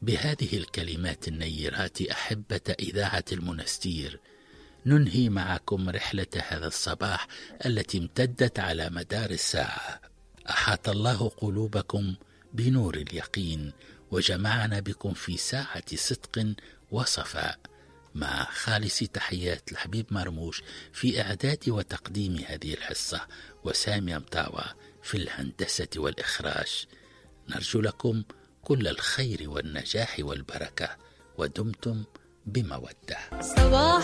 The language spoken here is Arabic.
بهذه الكلمات النيرات أحبة إذاعة المنستير ننهي معكم رحلة هذا الصباح التي امتدت على مدار الساعة. أحاط الله قلوبكم بنور اليقين وجمعنا بكم في ساعة صدق وصفاء، مع خالص تحيات الحبيب مرموش في إعداد وتقديم هذه الحصة، وسامي مطاوى في الهندسة والإخراج. نرجو لكم كل الخير والنجاح والبركة، ودمتم بمودة. صباح